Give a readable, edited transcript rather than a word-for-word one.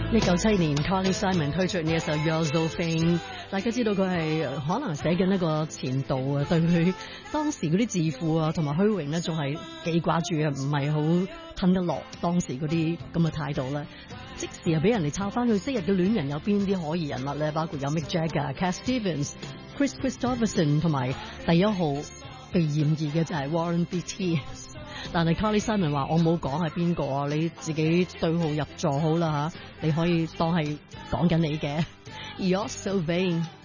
1997年 Carly Simon 推出呢一首 You're So Vain， 大家知道佢係可能寫緊一個前度啊，對佢當時嗰啲自負啊同埋虛榮咧，仲係記掛住啊，唔係好吞得落當時嗰啲咁嘅態度咧。即時又俾人哋抄翻佢昔日嘅戀人有邊啲可疑人物咧，包括有 Mick Jagger、Cat Stevens、Chris Christopherson 同埋第一號被嫌疑嘅就係 Warren Beatty。但係 Carly Simon 話我冇講係邊個啊，你自己對號入座好啦吓，你可以當係講緊你嘅。You're So Vain。